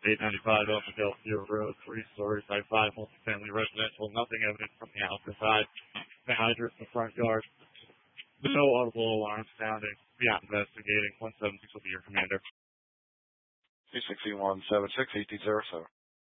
895 Oak Philadelphia Road, 3 stories by 5, multifamily residential, nothing evident from the outside. The hydrant in the front yard. No audible alarm sounding. Yeah, investigating. 176 will be your commander. 361-76-8207.